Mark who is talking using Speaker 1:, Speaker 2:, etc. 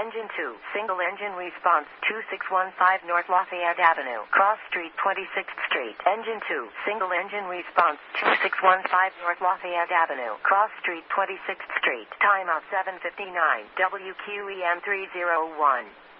Speaker 1: Engine 2, single engine response, 2615 North Lafayette Avenue, Cross Street, 26th Street. Engine 2, single engine response, 2615 North Lafayette Avenue, Cross Street, 26th Street. Timeout 7:59, WQEM 301.